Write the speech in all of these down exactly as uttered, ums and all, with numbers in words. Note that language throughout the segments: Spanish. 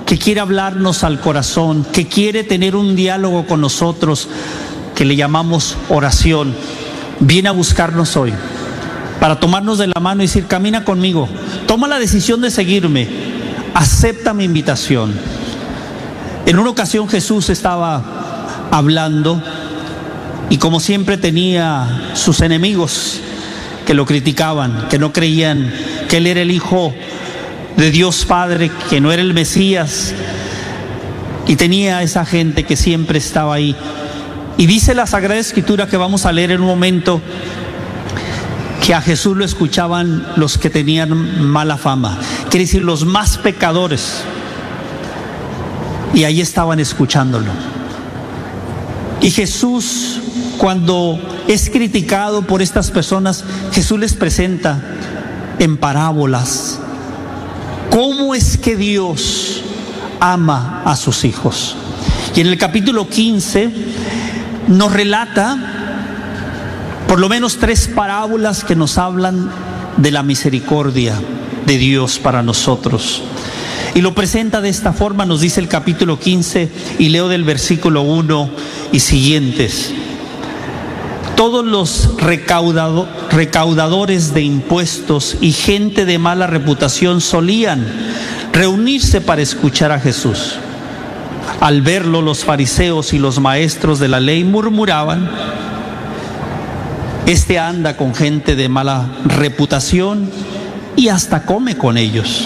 que quiere hablarnos al corazón, que quiere tener un diálogo con nosotros, que le llamamos oración, viene a buscarnos hoy para tomarnos de la mano y decir: camina conmigo, toma la decisión de seguirme, acepta mi invitación. En una ocasión Jesús estaba hablando y, como siempre, tenía sus enemigos que lo criticaban, que no creían que Él era el Hijo de Dios Padre, que no era el Mesías, y tenía a esa gente que siempre estaba ahí. Y dice la Sagrada Escritura, que vamos a leer en un momento, que a Jesús lo escuchaban los que tenían mala fama, quiere decir los más pecadores, y ahí estaban escuchándolo. Y Jesús, cuando es criticado por estas personas, Jesús les presenta en parábolas cómo es que Dios ama a sus hijos. Y en el capítulo quince nos relata por lo menos tres parábolas que nos hablan de la misericordia de Dios para nosotros. Y lo presenta de esta forma, nos dice el capítulo quince, y leo del versículo uno y siguientes. Todos los recaudado, recaudadores de impuestos y gente de mala reputación solían reunirse para escuchar a Jesús. Al verlo, los fariseos y los maestros de la ley murmuraban: este anda con gente de mala reputación y hasta come con ellos.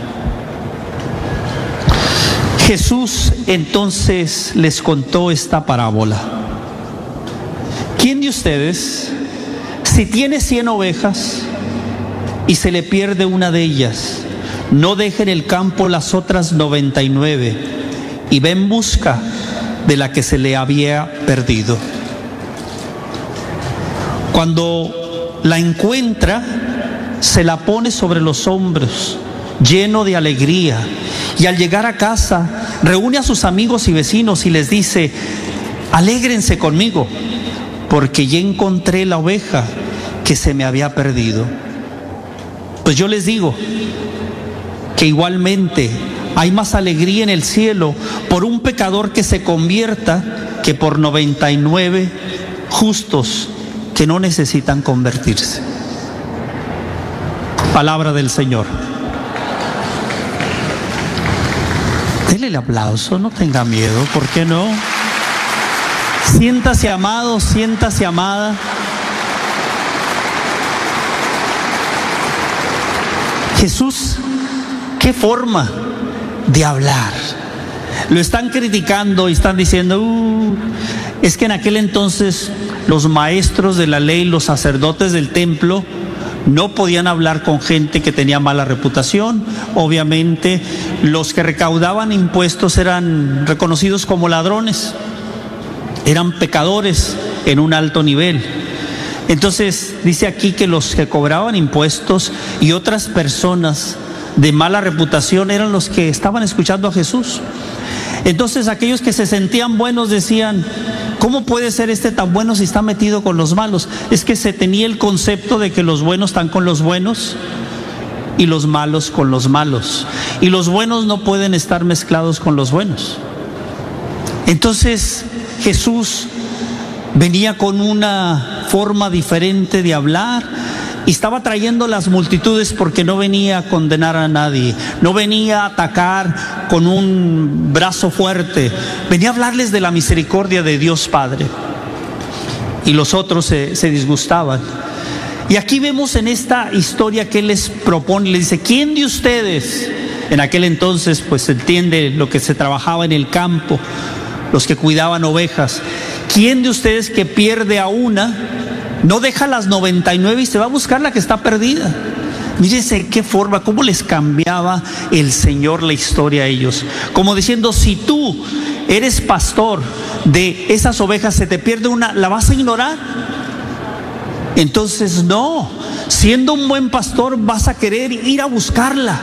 Jesús entonces les contó esta parábola. ¿Quién de ustedes, si tiene cien ovejas y se le pierde una de ellas, no deja en el campo las otras noventa y nueve y va en busca de la que se le había perdido? Cuando la encuentra, se la pone sobre los hombros, lleno de alegría, y al llegar a casa reúne a sus amigos y vecinos y les dice: alégrense conmigo, porque ya encontré la oveja que se me había perdido. Pues yo les digo que igualmente hay más alegría en el cielo por un pecador que se convierta que por noventa y nueve justos que no necesitan convertirse. Palabra del Señor. Dele el aplauso, no tenga miedo, ¿por qué no? Siéntase amado, siéntase amada. Jesús, qué forma de hablar. Lo están criticando y están diciendo: uh, es que en aquel entonces los maestros de la ley, los sacerdotes del templo, no podían hablar con gente que tenía mala reputación. Obviamente los que recaudaban impuestos eran reconocidos como ladrones, eran pecadores en un alto nivel. Entonces dice aquí que los que cobraban impuestos y otras personas de mala reputación eran los que estaban escuchando a Jesús. Entonces aquellos que se sentían buenos decían: ¿cómo puede ser este tan bueno si está metido con los malos? Es que se tenía el concepto de que los buenos están con los buenos y los malos con los malos, y los buenos no pueden estar mezclados con los buenos. Entonces Jesús venía con una forma diferente de hablar y estaba trayendo las multitudes, porque no venía a condenar a nadie, no venía a atacar con un brazo fuerte, venía a hablarles de la misericordia de Dios Padre. Y los otros se, se disgustaban. Y aquí vemos en esta historia que Él les propone, le dice: ¿quién de ustedes? En aquel entonces pues se entiende lo que se trabajaba en el campo, los que cuidaban ovejas. ¿Quién de ustedes que pierde a una no deja las noventa y nueve y se va a buscar la que está perdida? Mírense qué forma, cómo les cambiaba el Señor la historia a ellos. Como diciendo: si tú eres pastor de esas ovejas, se te pierde una, ¿la vas a ignorar? Entonces no, siendo un buen pastor vas a querer ir a buscarla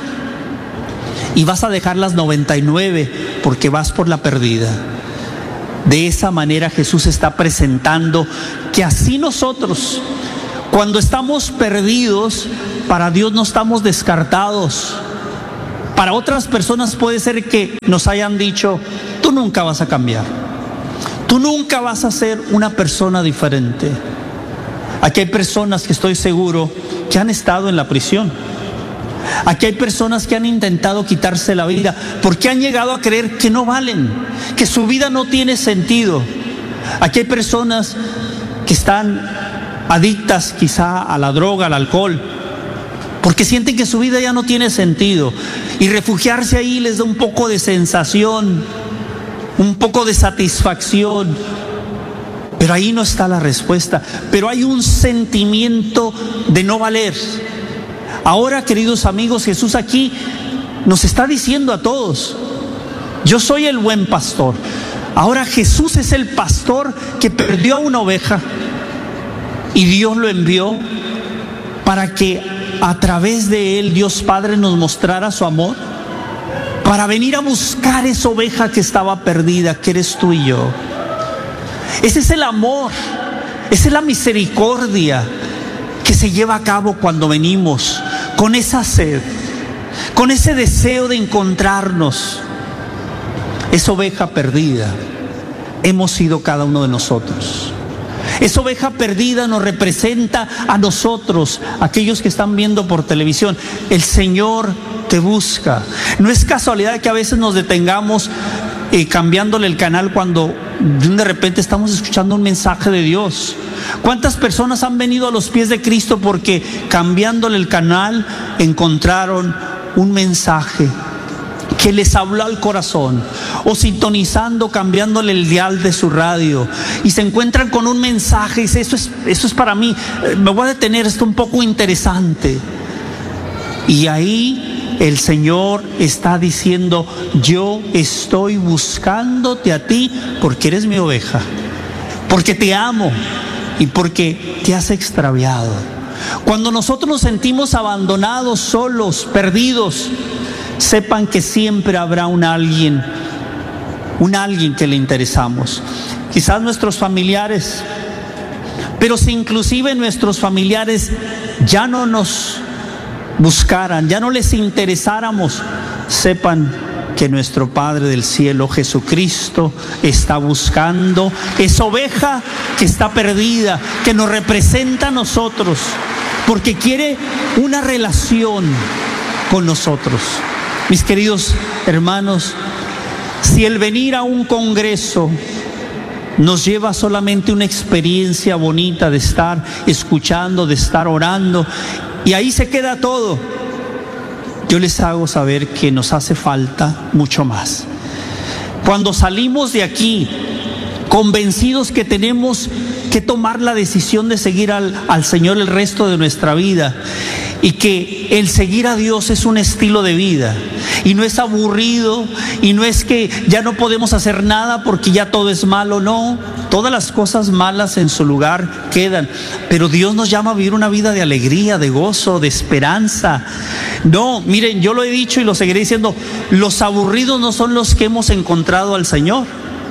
y vas a dejar las noventa y nueve porque vas por la perdida. De esa manera Jesús está presentando que así nosotros, cuando estamos perdidos, para Dios no estamos descartados. Para otras personas puede ser que nos hayan dicho, tú nunca vas a cambiar, tú nunca vas a ser una persona diferente. Aquí hay personas que estoy seguro que han estado en la prisión. Aquí hay personas que han intentado quitarse la vida porque han llegado a creer que no valen, que su vida no tiene sentido. Aquí hay personas que están adictas quizá a la droga, al alcohol, porque sienten que su vida ya no tiene sentido, y refugiarse ahí les da un poco de sensación, un poco de satisfacción, pero ahí no está la respuesta. Pero hay un sentimiento de no valer. Ahora, queridos amigos, Jesús aquí nos está diciendo a todos, yo soy el buen pastor. Ahora Jesús es el pastor que perdió a una oveja y Dios lo envió para que a través de él Dios Padre nos mostrara su amor, para venir a buscar esa oveja que estaba perdida, que eres tú y yo. Ese es el amor, esa es la misericordia que se lleva a cabo cuando venimos con esa sed, con ese deseo de encontrarnos. Esa oveja perdida hemos sido cada uno de nosotros. Esa oveja perdida nos representa a nosotros, aquellos que están viendo por televisión. El Señor te busca. No es casualidad que a veces nos detengamos eh, cambiándole el canal cuando de repente estamos escuchando un mensaje de Dios. ¿Cuántas personas han venido a los pies de Cristo porque cambiándole el canal encontraron un mensaje que les habló al corazón, o sintonizando, cambiándole el dial de su radio, y se encuentran con un mensaje y dicen, eso es, eso es para mí, me voy a detener, esto un poco interesante? Y ahí el Señor está diciendo, yo estoy buscándote a ti porque eres mi oveja, porque te amo y porque te has extraviado. Cuando nosotros nos sentimos abandonados, solos, perdidos, sepan que siempre habrá un alguien, un alguien que le interesamos. Quizás nuestros familiares, pero si inclusive nuestros familiares ya no nos buscaran, ya no les interesáramos, sepan que nuestro Padre del cielo, Jesucristo, está buscando esa oveja que está perdida, que nos representa a nosotros, porque quiere una relación con nosotros. Mis queridos hermanos, si el venir a un congreso nos lleva solamente una experiencia bonita de estar escuchando, de estar orando, y ahí se queda todo, yo les hago saber que nos hace falta mucho más. Cuando salimos de aquí convencidos que tenemos que tomar la decisión de seguir al, al Señor el resto de nuestra vida, y que el seguir a Dios es un estilo de vida y no es aburrido, y no es que ya no podemos hacer nada porque ya todo es malo. No, todas las cosas malas en su lugar quedan, pero Dios nos llama a vivir una vida de alegría, de gozo, de esperanza. No, miren, yo lo he dicho y lo seguiré diciendo, los aburridos no son los que hemos encontrado al Señor.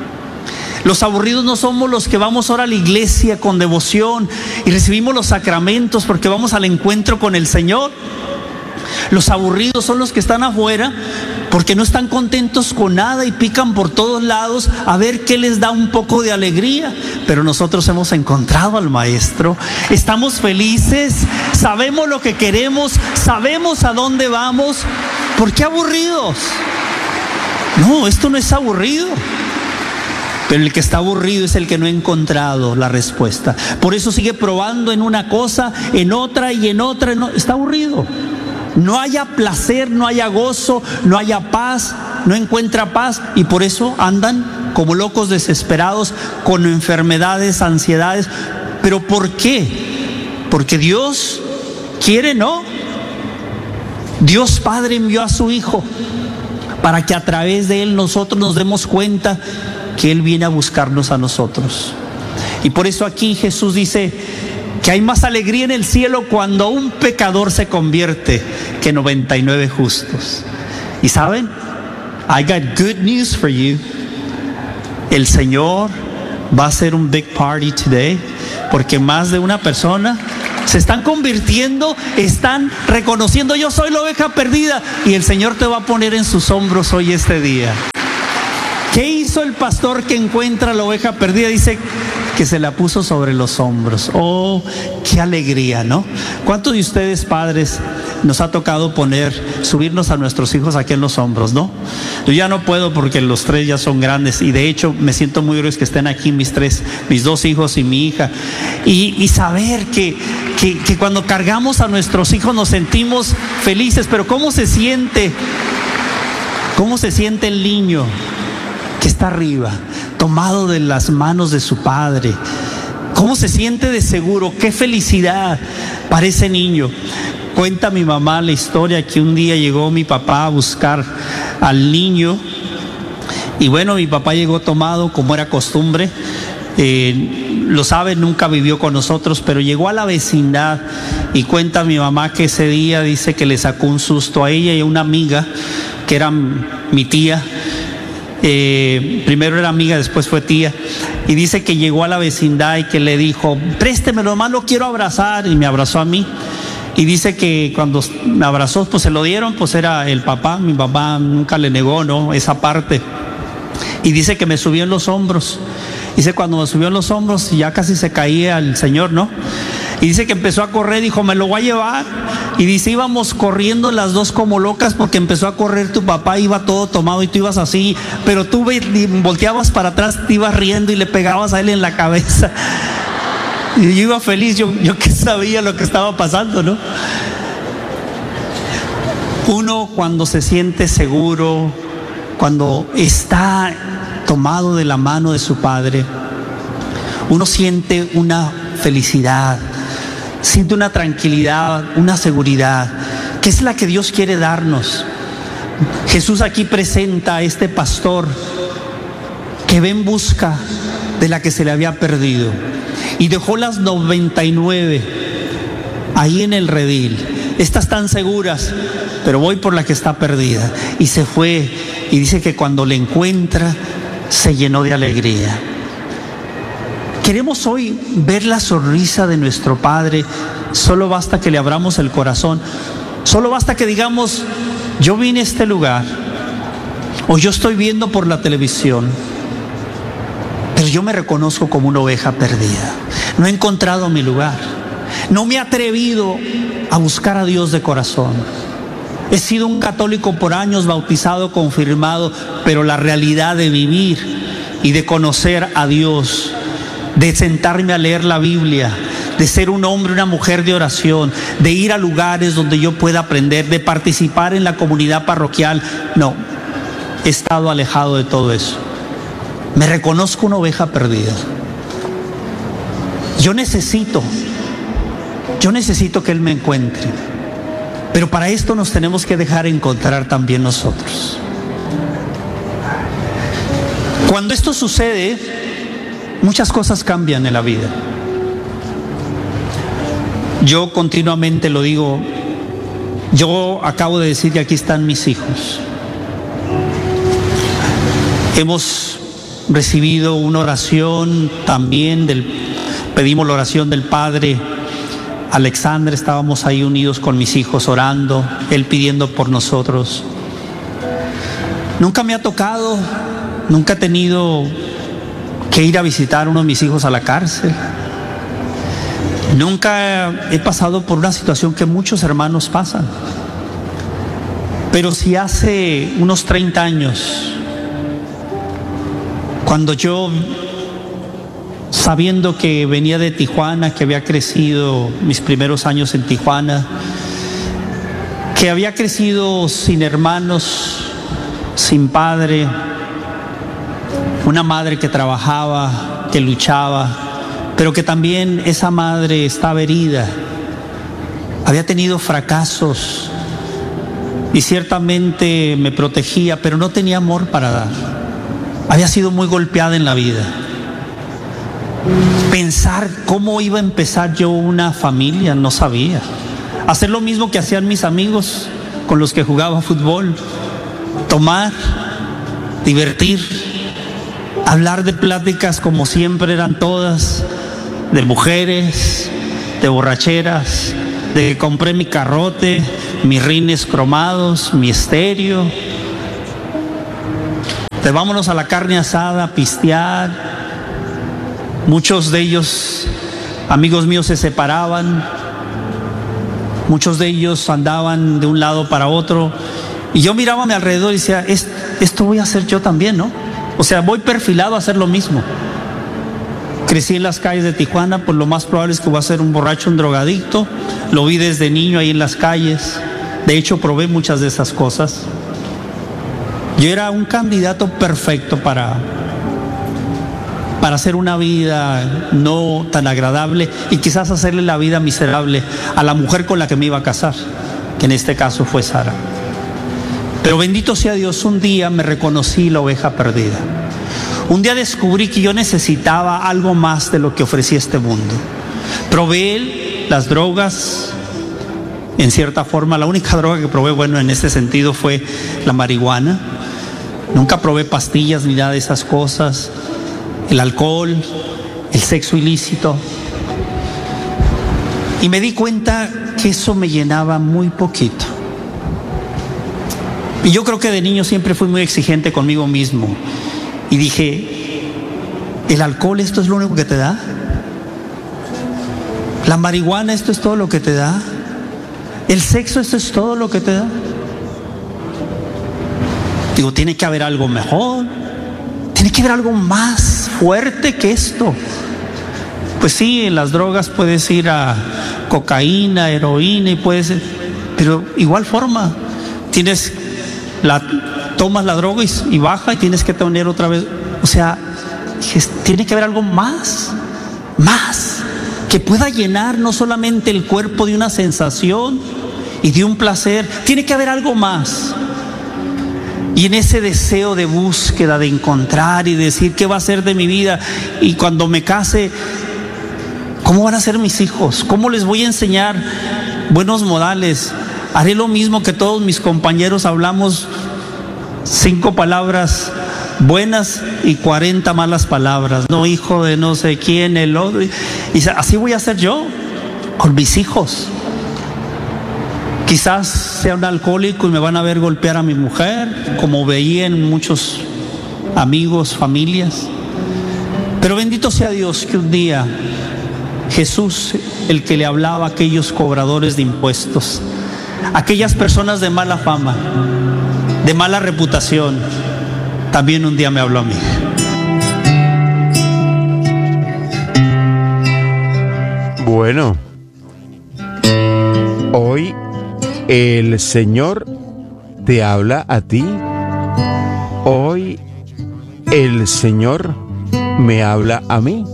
Los aburridos no somos los que vamos ahora a la iglesia con devoción y recibimos los sacramentos porque vamos al encuentro con el Señor. Los aburridos son los que están afuera porque no están contentos con nada y pican por todos lados a ver qué les da un poco de alegría. Pero nosotros hemos encontrado al Maestro, estamos felices, sabemos lo que queremos, sabemos a dónde vamos. ¿Por qué aburridos? No, esto no es aburrido. Pero el que está aburrido es el que no ha encontrado la respuesta. Por eso sigue probando en una cosa, en otra y en otra. No, está aburrido. No haya placer, no haya gozo, no haya paz, no encuentra paz. Y por eso andan como locos desesperados, con enfermedades, ansiedades. ¿Pero por qué? Porque Dios quiere, ¿no? Dios Padre envió a su Hijo para que a través de Él nosotros nos demos cuenta que Él viene a buscarnos a nosotros. Y por eso aquí Jesús dice que hay más alegría en el cielo cuando un pecador se convierte que noventa y nueve justos. Y saben, I got good news for you. El Señor va a hacer un big party today, porque más de una persona Se están convirtiendo, están reconociendo: yo soy la oveja perdida, y el Señor te va a poner en sus hombros hoy este día. ¿Qué hizo el pastor que encuentra la oveja perdida? Dice que se la puso sobre los hombros. Oh, qué alegría, ¿no? ¿Cuántos de ustedes, padres, nos ha tocado poner, subirnos a nuestros hijos aquí en los hombros, no? Yo ya no puedo porque los tres ya son grandes, y de hecho me siento muy orgulloso que estén aquí mis tres, mis dos hijos y mi hija. Y, y saber que, que, que cuando cargamos a nuestros hijos nos sentimos felices. Pero ¿cómo se siente? ¿Cómo se siente el niño que está arriba, tomado de las manos de su padre? ¿Cómo se siente de seguro? ¡Qué felicidad para ese niño! Cuenta mi mamá la historia que un día llegó mi papá a buscar al niño, y bueno, mi papá llegó tomado como era costumbre. Eh, lo sabe, nunca vivió con nosotros, pero llegó a la vecindad, y cuenta mi mamá que ese día dice que le sacó un susto a ella y a una amiga que era mi tía. Eh, primero era amiga, después fue tía, y dice que llegó a la vecindad y que le dijo: préstemelo, nomás lo quiero abrazar, y me abrazó a mí. Y dice que cuando me abrazó, pues se lo dieron, pues era el papá. Mi papá nunca le negó, ¿no?, esa parte. Y dice que me subió en los hombros. Dice, cuando me subió en los hombros, ya casi se caía el señor, ¿no? Y dice que empezó a correr, dijo: me lo voy a llevar. Y dice, íbamos corriendo las dos como locas, porque empezó a correr tu papá, iba todo tomado y tú ibas así, pero tú volteabas para atrás, te ibas riendo y le pegabas a él en la cabeza. Y yo iba feliz, yo, yo que sabía lo que estaba pasando, ¿no? Uno cuando se siente seguro, cuando está tomado de la mano de su padre, uno siente una felicidad, siente una tranquilidad, una seguridad, que es la que Dios quiere darnos. Jesús aquí presenta a este pastor que ve en busca de la que se le había perdido, y dejó las noventa y nueve ahí en el redil. Estas están seguras, pero voy por la que está perdida. Y se fue, y dice que cuando le encuentra se llenó de alegría. Queremos hoy ver la sonrisa de nuestro Padre. Solo basta que le abramos el corazón. Solo basta que digamos: yo vine a este lugar, o yo estoy viendo por la televisión, pero yo me reconozco como una oveja perdida. No he encontrado mi lugar. No me he atrevido a buscar a Dios de corazón. He sido un católico por años, bautizado, confirmado, pero la realidad de vivir y de conocer a Dios, de sentarme a leer la Biblia, de ser un hombre, una mujer de oración, de ir a lugares donde yo pueda aprender, de participar en la comunidad parroquial, no, he estado alejado de todo eso. Me reconozco una oveja perdida. Yo necesito, yo necesito que Él me encuentre. Pero para esto nos tenemos que dejar encontrar también nosotros. Cuando esto sucede, muchas cosas cambian en la vida. Yo continuamente lo digo. Yo acabo de decir que aquí están mis hijos. Hemos recibido una oración también del, pedimos la oración del padre Alexander. Estábamos ahí unidos con mis hijos orando, él pidiendo por nosotros. Nunca me ha tocado, nunca he tenido que ir a visitar a uno de mis hijos a la cárcel. Nunca he pasado por una situación que muchos hermanos pasan. Pero si hace unos treinta años, cuando yo, sabiendo que venía de Tijuana, que había crecido mis primeros años en Tijuana, que había crecido sin hermanos, sin padre, una madre que trabajaba, que luchaba, pero que también esa madre estaba herida, había tenido fracasos y ciertamente me protegía, pero no tenía amor para dar. Había sido muy golpeada en la vida. Pensar cómo iba a empezar yo una familia, no sabía. Hacer lo mismo que hacían mis amigos con los que jugaba fútbol. Tomar, divertir, hablar de pláticas como siempre eran todas, de mujeres, de borracheras, de que compré mi carrote, mis rines cromados, mi estéreo, de vámonos a la carne asada, a pistear. Muchos de ellos, amigos míos, se separaban, muchos de ellos andaban de un lado para otro, y yo miraba a mi alrededor y decía, esto voy a hacer yo también, ¿no? O sea, voy perfilado a hacer lo mismo. Crecí en las calles de Tijuana, pues lo más probable es que voy a ser un borracho, un drogadicto. Lo vi desde niño ahí en las calles. De hecho, probé muchas de esas cosas. Yo era un candidato perfecto para, para hacer una vida no tan agradable y quizás hacerle la vida miserable a la mujer con la que me iba a casar, que en este caso fue Sara. Pero bendito sea Dios, un día me reconocí la oveja perdida. Un día descubrí que yo necesitaba algo más de lo que ofrecía este mundo. Probé las drogas, en cierta forma. La única droga que probé, bueno, en este sentido fue la marihuana. Nunca probé pastillas ni nada de esas cosas. El alcohol, el sexo ilícito. Y me di cuenta que eso me llenaba muy poquito. Y yo creo que de niño siempre fui muy exigente conmigo mismo. Y dije, ¿el alcohol esto es lo único que te da? ¿La marihuana esto es todo lo que te da? ¿El sexo esto es todo lo que te da? Digo, tiene que haber algo mejor. Tiene que haber algo más fuerte que esto. Pues sí, en las drogas puedes ir a cocaína, heroína y puedes... Pero igual forma, tienes la... tomas la droga y, y baja y tienes que tener otra vez. O sea, tiene que haber algo más, más, que pueda llenar no solamente el cuerpo de una sensación y de un placer, tiene que haber algo más. Y en ese deseo de búsqueda, de encontrar y decir qué va a ser de mi vida, y cuando me case, ¿cómo van a ser mis hijos? ¿Cómo les voy a enseñar buenos modales? Haré lo mismo que todos mis compañeros, hablamos cinco palabras buenas y cuarenta malas palabras. No, hijo de no sé quién, el otro. Y así voy a hacer yo con mis hijos. Quizás sea un alcohólico y me van a ver golpear a mi mujer, como veía en muchos amigos, familias. Pero bendito sea Dios que un día Jesús, el que le hablaba a aquellos cobradores de impuestos, aquellas personas de mala fama, de mala reputación, también un día me habló a mí. Bueno, hoy el Señor te habla a ti. Hoy el Señor me habla a mí.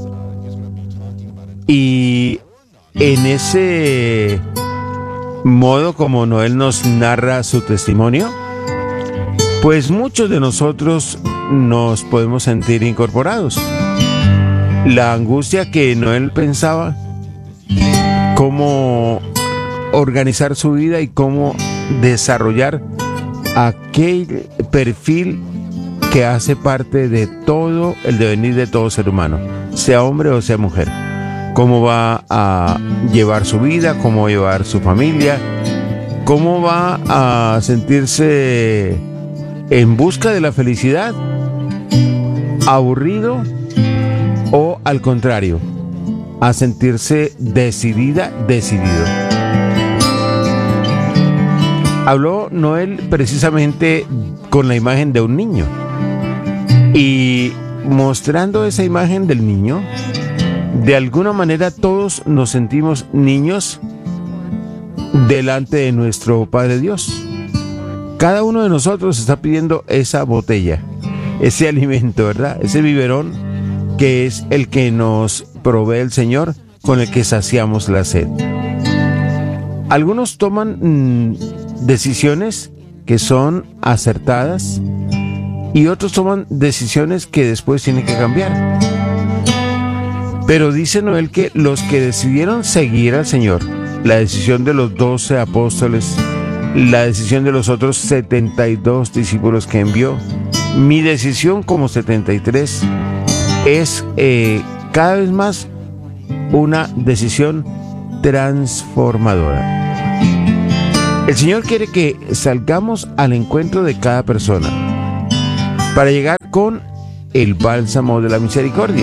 Y en ese modo como Noel nos narra su testimonio, pues muchos de nosotros nos podemos sentir incorporados. La angustia que Noel pensaba, cómo organizar su vida y cómo desarrollar aquel perfil que hace parte de todo el devenir de todo ser humano, sea hombre o sea mujer. Cómo va a llevar su vida, cómo va a llevar su familia, cómo va a sentirse en busca de la felicidad, aburrido o al contrario, a sentirse decidida, decidido. Habló Noel precisamente con la imagen de un niño y mostrando esa imagen del niño, de alguna manera todos nos sentimos niños delante de nuestro Padre Dios. Cada uno de nosotros está pidiendo esa botella, ese alimento, ¿verdad? Ese biberón que es el que nos provee el Señor, con el que saciamos la sed. Algunos toman mmm, decisiones que son acertadas y otros toman decisiones que después tienen que cambiar. Pero dice Noel que los que decidieron seguir al Señor, la decisión de los doce apóstoles, la decisión de los otros setenta y dos discípulos que envió, mi decisión como setenta y tres es eh, cada vez más una decisión transformadora. El Señor quiere que salgamos al encuentro de cada persona para llegar con el bálsamo de la misericordia.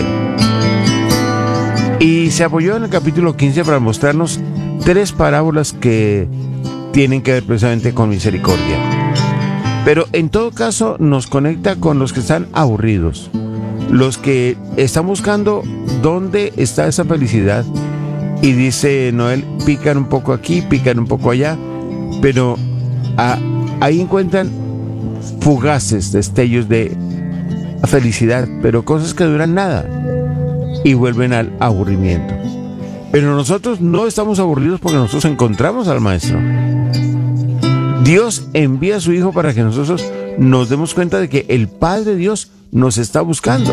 Y se apoyó en el capítulo quince para mostrarnos tres parábolas que tienen que ver precisamente con misericordia. Pero en todo caso nos conecta con los que están aburridos, los que están buscando dónde está esa felicidad. Y dice Noel, pican un poco aquí, pican un poco allá, pero a, ahí encuentran fugaces destellos de felicidad, pero cosas que duran nada y vuelven al aburrimiento. Pero nosotros no estamos aburridos porque nosotros encontramos al Maestro. Dios envía a su Hijo para que nosotros nos demos cuenta de que el Padre Dios nos está buscando.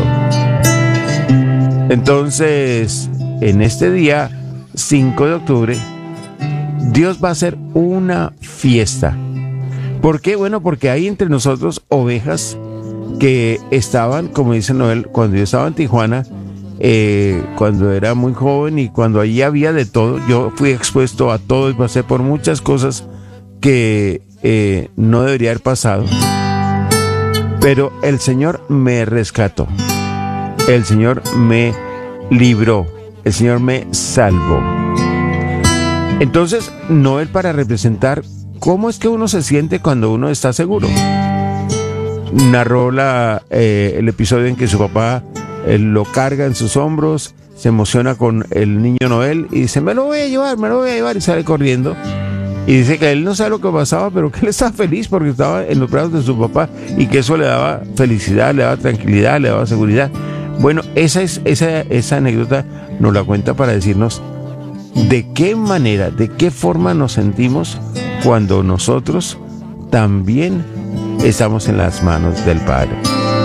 Entonces, en este día cinco de octubre, Dios va a hacer una fiesta. ¿Por qué? Bueno, porque hay entre nosotros ovejas que estaban, como dice Noel, cuando yo estaba en Tijuana, eh, cuando era muy joven y cuando allí había de todo, yo fui expuesto a todo y pasé por muchas cosas que eh, no debería haber pasado. Pero el Señor me rescató, el Señor me libró, el Señor me salvó. Entonces, Noel, para representar cómo es que uno se siente cuando uno está seguro, narró la, eh, el episodio en que su papá eh, lo carga en sus hombros, se emociona con el niño Noel y dice, me lo voy a llevar, me lo voy a llevar, y sale corriendo. Y dice que él no sabe lo que pasaba, pero que él estaba feliz porque estaba en los brazos de su papá y que eso le daba felicidad, le daba tranquilidad, le daba seguridad. Bueno, esa, es, esa, esa anécdota nos la cuenta para decirnos de qué manera, de qué forma nos sentimos cuando nosotros también estamos en las manos del Padre.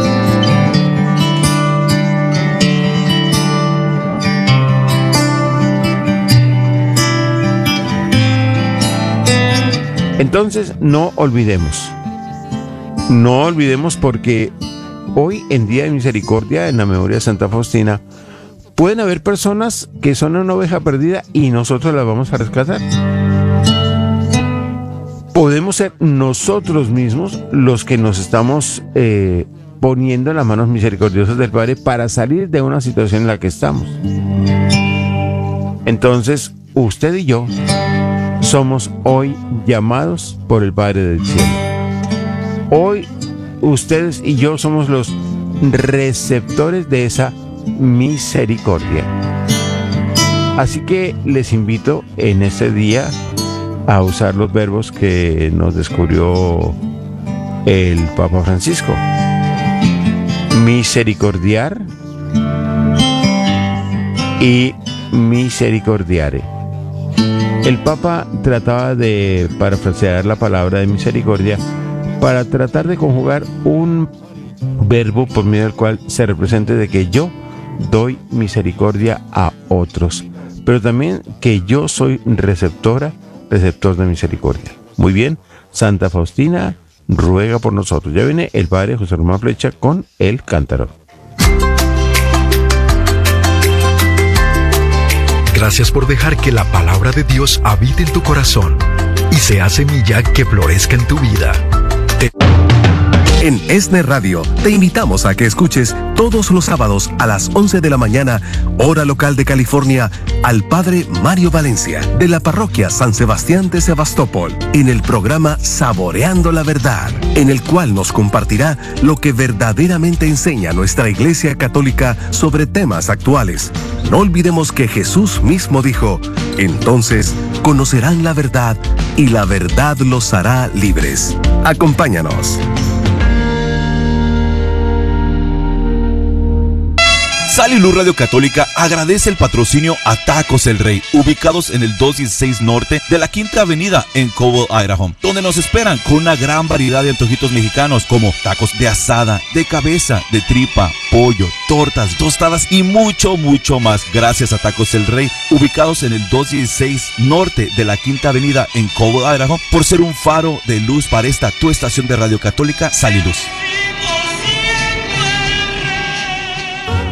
Entonces, no olvidemos, no olvidemos porque hoy en Día de Misericordia, en la memoria de Santa Faustina, pueden haber personas que son una oveja perdida y nosotros las vamos a rescatar. Podemos ser nosotros mismos los que nos estamos eh, poniendo en las manos misericordiosas del Padre para salir de una situación en la que estamos. Entonces, usted y yo somos hoy llamados por el Padre del Cielo. Hoy ustedes y yo somos los receptores de esa misericordia. Así que les invito en este día a usar los verbos que nos descubrió el Papa Francisco. Misericordiar y misericordiare. El Papa trataba de parafrasear la palabra de misericordia para tratar de conjugar un verbo por medio del cual se represente de que yo doy misericordia a otros, pero también que yo soy receptora, receptor de misericordia. Muy bien, Santa Faustina ruega por nosotros. Ya viene el Padre José Román Flecha con el cántaro. Gracias por dejar que la palabra de Dios habite en tu corazón y sea semilla que florezca en tu vida. Te... En ESNE Radio te invitamos a que escuches todos los sábados a las once de la mañana, hora local de California, al Padre Mario Valencia de la Parroquia San Sebastián de Sebastopol en el programa Saboreando la Verdad, en el cual nos compartirá lo que verdaderamente enseña nuestra Iglesia Católica sobre temas actuales. No olvidemos que Jesús mismo dijo, entonces conocerán la verdad y la verdad los hará libres. Acompáñanos. Sal y Luz Radio Católica agradece el patrocinio a Tacos El Rey, ubicados en el doscientos dieciséis Norte de la Quinta Avenida en Cobble, Idaho, donde nos esperan con una gran variedad de antojitos mexicanos como tacos de asada, de cabeza, de tripa, pollo, tortas, tostadas y mucho, mucho más. Gracias a Tacos El Rey, ubicados en el doscientos dieciséis Norte de la Quinta Avenida en Cobble, Idaho, por ser un faro de luz para esta tu estación de Radio Católica, Sal y Luz. Sal y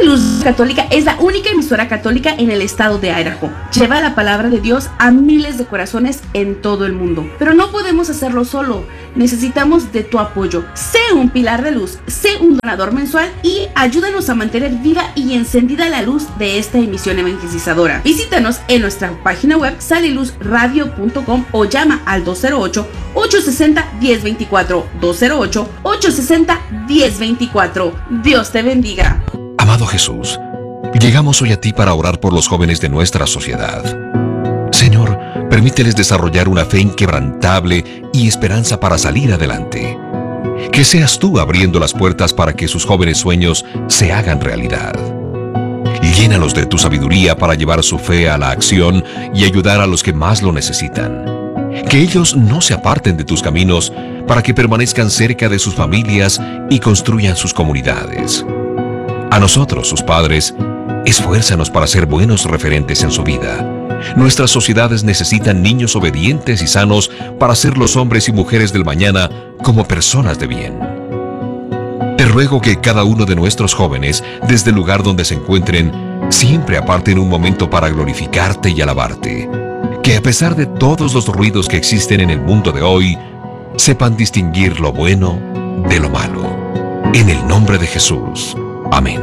Sale Luz Católica es la única emisora católica en el estado de Idaho. Lleva la palabra de Dios a miles de corazones en todo el mundo. Pero no podemos hacerlo solo. Necesitamos de tu apoyo. Sé un pilar de luz, sé un donador mensual y ayúdanos a mantener viva y encendida la luz de esta emisión evangelizadora. Visítanos en nuestra página web sale luz radio punto com o llama al dos cero ocho, ocho seis cero, uno cero dos cuatro, dos cero ocho, ocho seis cero, uno cero dos cuatro. Dios te bendiga. Amado Jesús, llegamos hoy a ti para orar por los jóvenes de nuestra sociedad. Señor, permíteles desarrollar una fe inquebrantable y esperanza para salir adelante. Que seas tú abriendo las puertas para que sus jóvenes sueños se hagan realidad. Llénalos de tu sabiduría para llevar su fe a la acción y ayudar a los que más lo necesitan. Que ellos no se aparten de tus caminos para que permanezcan cerca de sus familias y construyan sus comunidades. A nosotros, sus padres, esfuérzanos para ser buenos referentes en su vida. Nuestras sociedades necesitan niños obedientes y sanos para ser los hombres y mujeres del mañana como personas de bien. Te ruego que cada uno de nuestros jóvenes, desde el lugar donde se encuentren, siempre aparten un momento para glorificarte y alabarte. Que a pesar de todos los ruidos que existen en el mundo de hoy, sepan distinguir lo bueno de lo malo. En el nombre de Jesús. Amén.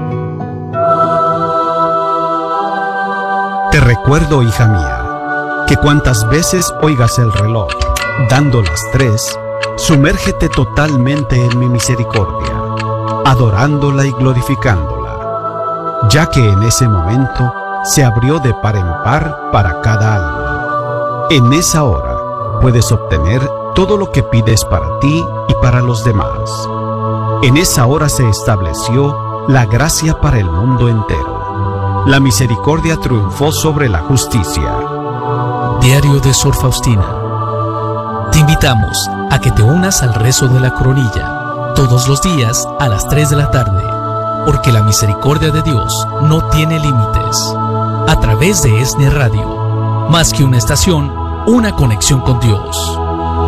Te recuerdo, hija mía, que cuantas veces oigas el reloj dando las tres, sumérgete totalmente en mi misericordia, adorándola y glorificándola, ya que en ese momento se abrió de par en par para cada alma. En esa hora puedes obtener todo lo que pides para ti y para los demás. En esa hora se estableció la gracia para el mundo entero. La misericordia triunfó sobre la justicia. Diario de Sor Faustina. Te invitamos a que te unas al rezo de la coronilla todos los días a las tres de la tarde, porque la misericordia de Dios no tiene límites. A través de ESNE Radio, más que una estación, una conexión con Dios.